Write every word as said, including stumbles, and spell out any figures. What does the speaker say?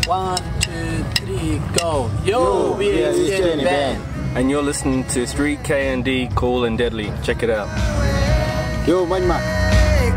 One, two, three, go. Yo, we yeah, is Jenny Band. And you're listening to Street K and D, Cool and Deadly. Check it out. Yo, Manma.